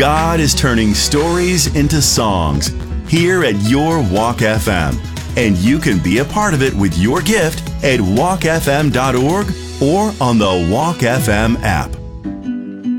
God is turning stories into songs here at Your Walk FM. And you can be a part of it with your gift at walkfm.org or on the Walk FM app.